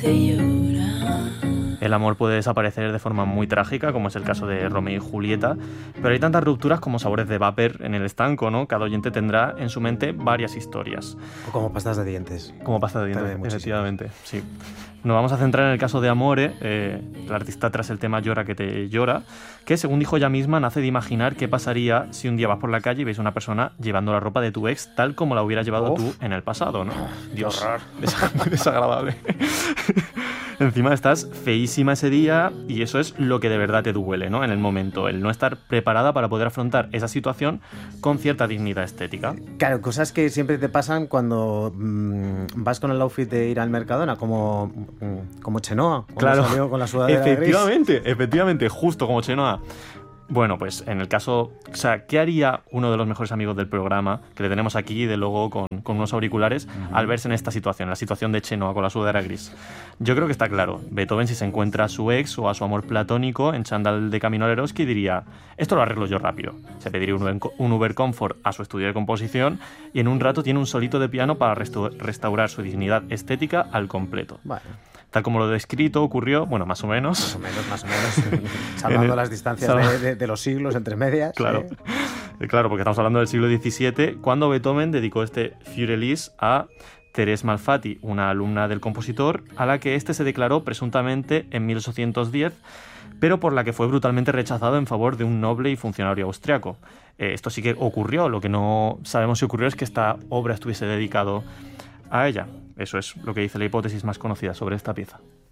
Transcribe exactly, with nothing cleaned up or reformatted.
te llora. El amor puede desaparecer de forma muy trágica, como es el caso de Romeo y Julieta, pero hay tantas rupturas como sabores de vapor en el estanco, ¿no? Cada oyente tendrá en su mente varias historias. O como pastas de dientes. Como pasta de dientes, También efectivamente, sí. Nos vamos a centrar en el caso de Amore, eh, el artista tras el tema Llora que te llora, que según dijo ella misma, nace de imaginar qué pasaría si un día vas por la calle y ves a una persona llevando la ropa de tu ex tal como la hubieras llevado Uf. tú en el pasado, ¿no? Dios, horror. es muy desagradable. Encima estás feísima ese día y eso es lo que de verdad te duele, ¿no? En el momento, el no estar preparada para poder afrontar esa situación con cierta dignidad estética. Claro, cosas que siempre te pasan cuando mmm, vas con el outfit de ir al Mercadona, como, mmm, como Chenoa, cuando Claro, salió con la sudadera efectivamente, gris. efectivamente, justo como Chenoa. Bueno, pues en el caso, o sea, ¿qué haría uno de los mejores amigos del programa, que le tenemos aquí de luego con, con unos auriculares, uh-huh. al verse en esta situación, la situación de Chenoa con la sudadera gris? Yo creo que está claro. Beethoven, si se encuentra a su ex o a su amor platónico en chándal de Camino al Eroski, diría, esto lo arreglo yo rápido. Se pediría un, un Uber Comfort a su estudio de composición y en un rato tiene un solito de piano para restu- restaurar su dignidad estética al completo. Bueno. Tal como lo descrito, ocurrió, bueno, más o menos. Más o menos, más o menos. Salvando las distancias Sal... de, de, de los siglos entre medias. Claro. ¿eh? Claro, porque estamos hablando del siglo diecisiete, cuando Beethoven dedicó este Fürelise a Thérèse Malfatti, una alumna del compositor, a la que éste se declaró presuntamente en mil ochocientos diez, pero por la que fue brutalmente rechazado en favor de un noble y funcionario austriaco. Eh, esto sí que ocurrió, lo que no sabemos si ocurrió es que esta obra estuviese dedicado a ella. Eso es lo que dice la hipótesis más conocida sobre esta pieza.